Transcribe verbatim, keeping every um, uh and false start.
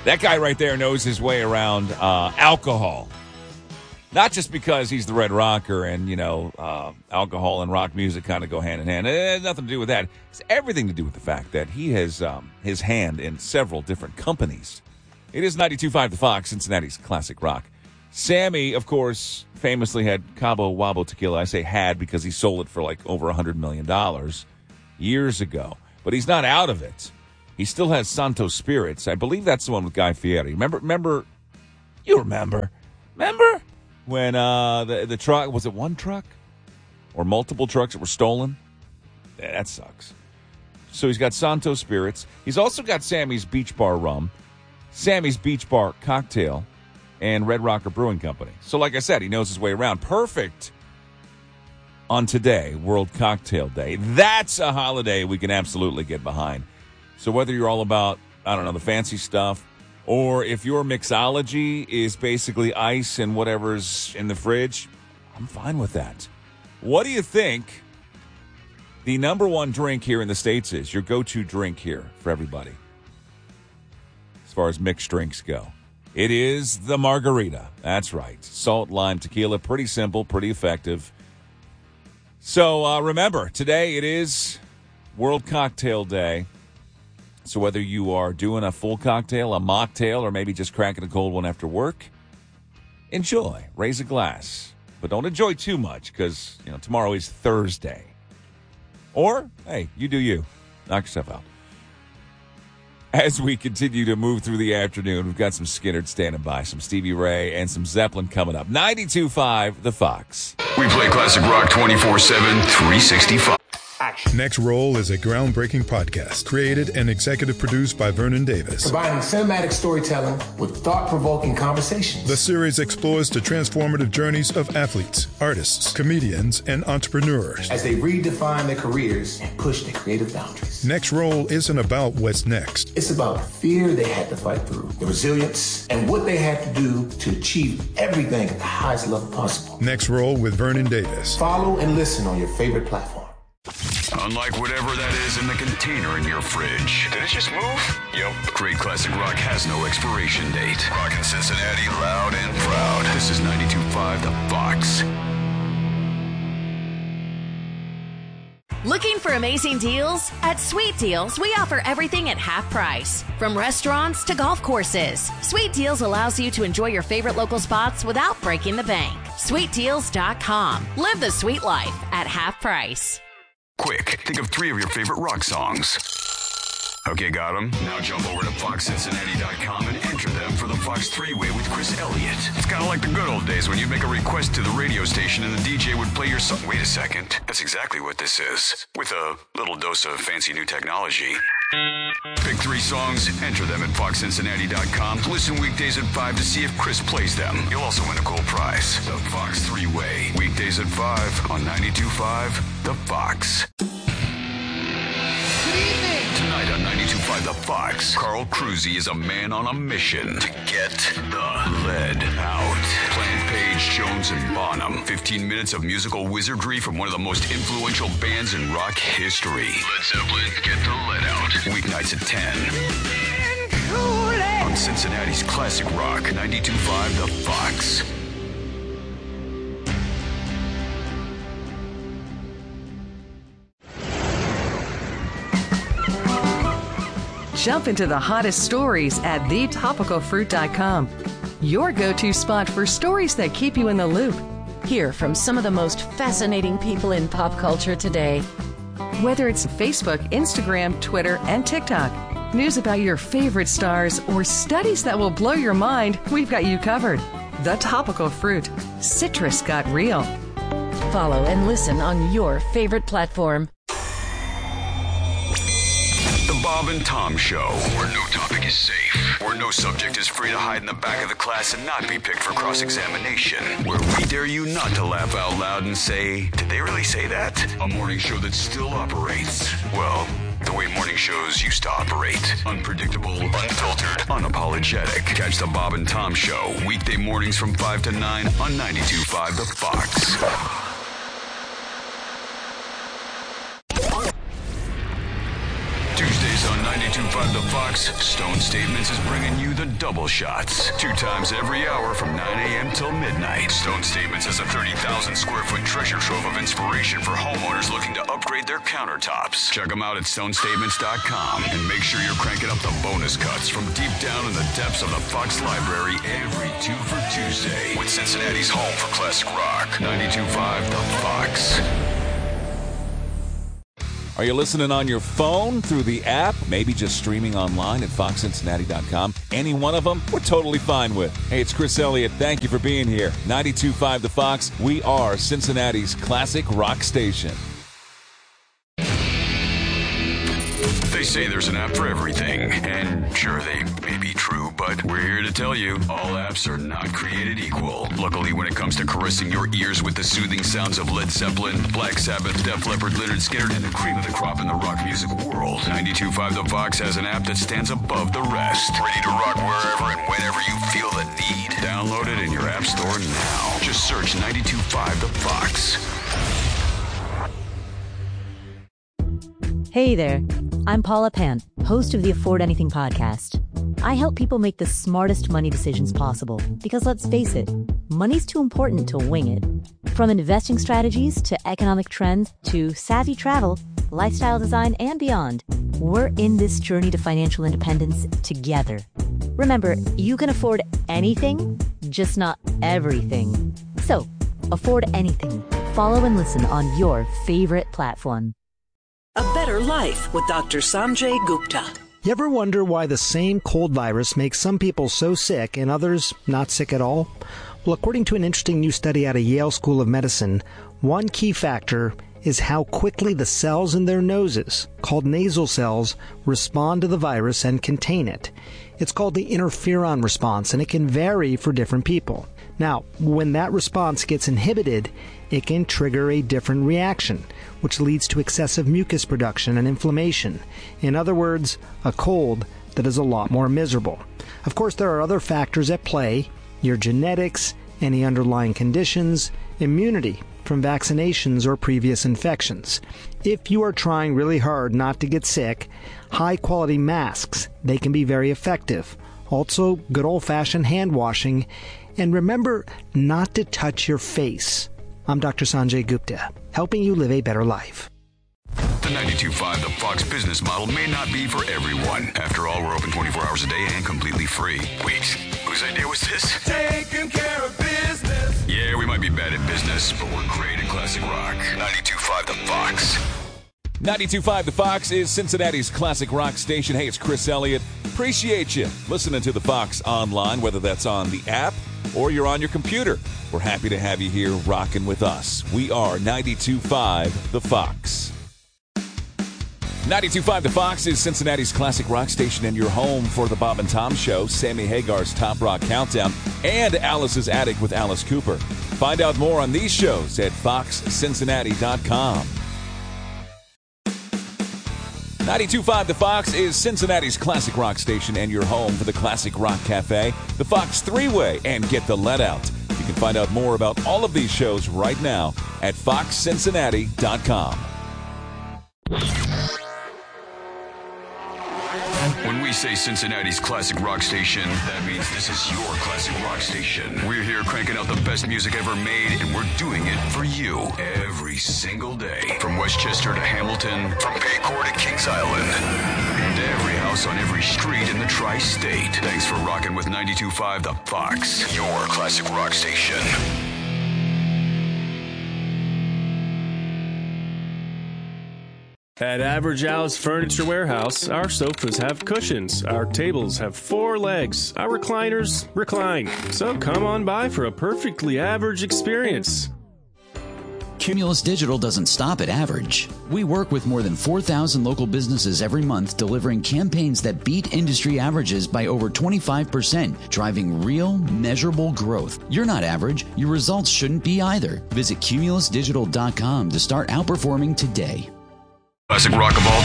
That guy right there knows his way around uh, alcohol. Not just because he's the Red Rocker and, you know, uh, alcohol and rock music kind of go hand in hand. It has nothing to do with that. It's everything to do with the fact that he has um, his hand in several different companies. It is ninety-two point five The Fox, Cincinnati's classic rock. Sammy, of course, famously had Cabo Wabo tequila. I say had because he sold it for like over one hundred million dollars years ago. But he's not out of it. He still has Santos Spirits. I believe that's the one with Guy Fieri. Remember? Remember? You remember? Remember? When uh, the, the truck, was it one truck? Or multiple trucks that were stolen? Yeah, that sucks. So he's got Santos Spirits. He's also got Sammy's Beach Bar Rum, Sammy's Beach Bar Cocktail, and Red Rocker Brewing Company. So like I said, he knows his way around. Perfect on today, World Cocktail Day. That's a holiday we can absolutely get behind. So whether you're all about, I don't know, the fancy stuff, or if your mixology is basically ice and whatever's in the fridge, I'm fine with that. What do you think the number one drink here in the States is? Your go-to drink here for everybody, as far as mixed drinks go. It is the margarita. That's right. Salt, lime, tequila. Pretty simple, pretty effective. So uh, remember, today it is World Cocktail Day. So whether you are doing a full cocktail, a mocktail, or maybe just cracking a cold one after work, enjoy. Raise a glass. But don't enjoy too much because, you know, tomorrow is Thursday. Or, hey, you do you. Knock yourself out. As we continue to move through the afternoon, we've got some Skynyrd standing by, some Stevie Ray, and some Zeppelin coming up. ninety-two point five The Fox. We play classic rock twenty-four seven, three sixty-five. Action. Next Roll is a groundbreaking podcast created and executive produced by Vernon Davis. Combining cinematic storytelling with thought-provoking conversations. The series explores the transformative journeys of athletes, artists, comedians, and entrepreneurs as they redefine their careers and push their creative boundaries. Next Roll isn't about what's next. It's about the fear they had to fight through, the resilience, and what they had to do to achieve everything at the highest level possible. Next Roll with Vernon Davis. Follow and listen on your favorite platform. Unlike whatever that is in the container in your fridge. Did it just move? Yep. Great classic rock has no expiration date. Rockin' Cincinnati loud and proud. This is ninety-two point five The Fox. Looking for amazing deals? At Sweet Deals, we offer everything at half price. From restaurants to golf courses, Sweet Deals allows you to enjoy your favorite local spots without breaking the bank. sweet deals dot com. Live the sweet life at half price. Quick, think of three of your favorite rock songs. Okay, got them? Now jump over to fox cincinnati dot com and enter them for the Fox three-way with Chris Elliott. It's kind of like the good old days when you'd make a request to the radio station and the D J would play your song. Wait a second. That's exactly what this is. With a little dose of fancy new technology. Pick three songs, enter them at fox cincinnati dot com. Listen weekdays at five to see if Chris plays them. You'll also win a cool prize. The Fox three-way. Weekdays at five on ninety-two point five The Fox. Tonight on ninety-two point five The Fox, Carl Cruzy is a man on a mission to get the lead out. Plant Page, Jones, and Bonham. fifteen minutes of musical wizardry from one of the most influential bands in rock history. Led Zeppelin, Get the Lead Out. Weeknights at ten. On Cincinnati's classic rock, ninety-two point five The Fox. Jump into the hottest stories at the topical fruit dot com. Your go-to spot for stories that keep you in the loop. Hear from some of the most fascinating people in pop culture today. Whether it's Facebook, Instagram, Twitter, and TikTok, news about your favorite stars, or studies that will blow your mind, we've got you covered. The Topical Fruit. Citrus got real. Follow and listen on your favorite platform. The Bob and Tom Show, where no topic is safe, where no subject is free to hide in the back of the class and not be picked for cross-examination, where we dare you not to laugh out loud and say, did they really say that? A morning show that still operates, well, the way morning shows used to operate. Unpredictable, unfiltered, unapologetic. Catch the Bob and Tom Show, weekday mornings from five to nine on ninety-two point five The Fox. Tuesdays on ninety-two point five The Fox, Stone Statements is bringing you the double shots. Two times every hour from nine a.m. till midnight. Stone Statements has a thirty thousand square foot treasure trove of inspiration for homeowners looking to upgrade their countertops. Check them out at stone statements dot com and make sure you're cranking up the bonus cuts from deep down in the depths of the Fox library every two for Tuesday with Cincinnati's home for classic rock. ninety-two point five The Fox. Are you listening on your phone, through the app, maybe just streaming online at fox cincinnati dot com? Any one of them, we're totally fine with. Hey, it's Chris Elliott. Thank you for being here. ninety-two point five The Fox. We are Cincinnati's classic rock station. They say there's an app for everything, and sure, they may be true, but we're here to tell you, all apps are not created equal. Luckily, when it comes to caressing your ears with the soothing sounds of Led Zeppelin, Black Sabbath, Def Leppard, Lynyrd Skynyrd, and the cream of the crop in the rock music world, ninety-two point five The Fox has an app that stands above the rest. Ready to rock wherever and whenever you feel the need. Download it in your app store now. Just search ninety-two point five The Fox. Hey there, I'm Paula Pant, host of the Afford Anything podcast. I help people make the smartest money decisions possible because, let's face it, money's too important to wing it. From investing strategies to economic trends to savvy travel, lifestyle design, and beyond, we're in this journey to financial independence together. Remember, you can afford anything, just not everything. So, afford anything. Follow and listen on your favorite platform. A Better Life with Doctor Sanjay Gupta. You ever wonder why the same cold virus makes some people so sick and others not sick at all? Well, according to an interesting new study out of Yale School of Medicine, one key factor is how quickly the cells in their noses, called nasal cells, respond to the virus and contain it. It's called the interferon response, and it can vary for different people. Now, when that response gets inhibited, it can trigger a different reaction, which leads to excessive mucus production and inflammation. In other words, a cold that is a lot more miserable. Of course, there are other factors at play: your genetics, any underlying conditions, immunity from vaccinations or previous infections. If you are trying really hard not to get sick, high-quality masks, they can be very effective. Also, good old-fashioned hand washing. And remember not to touch your face. I'm Doctor Sanjay Gupta, helping you live a better life. The ninety-two point five The Fox business model may not be for everyone. After all, we're open twenty-four hours a day and completely free. Wait, whose idea was this? Taking care of business. Yeah, we might be bad at business, but we're great at classic rock. ninety-two point five The Fox. ninety-two point five The Fox is Cincinnati's classic rock station. Hey, it's Chris Elliott. Appreciate you listening to The Fox online, whether that's on the app or you're on your computer. We're happy to have you here rocking with us. We are ninety-two point five The Fox. ninety-two point five The Fox is Cincinnati's classic rock station and your home for the Bob and Tom Show, Sammy Hagar's Top Rock Countdown, and Alice's Attic with Alice Cooper. Find out more on these shows at fox cincinnati dot com. ninety-two point five The Fox is Cincinnati's classic rock station and your home for the Classic Rock Cafe, the Fox Three-Way, and Get the Let Out. You can find out more about all of these shows right now at fox cincinnati dot com. When we say Cincinnati's classic rock station, that means this is your classic rock station. We're here cranking out the best music ever made, and we're doing it for you every single day. From Westchester to Hamilton, from Paycor to Kings Island, and every house on every street in the tri-state. Thanks for rocking with ninety-two point five The Fox, your classic rock station. At Average Al's Furniture Warehouse, our sofas have cushions, our tables have four legs, our recliners recline. So come on by for a perfectly average experience. Cumulus Digital doesn't stop at average. We work with more than four thousand local businesses every month, delivering campaigns that beat industry averages by over twenty-five percent, driving real, measurable growth. You're not average. Your results shouldn't be either. Visit cumulus digital dot com to start outperforming today. Classic rock of all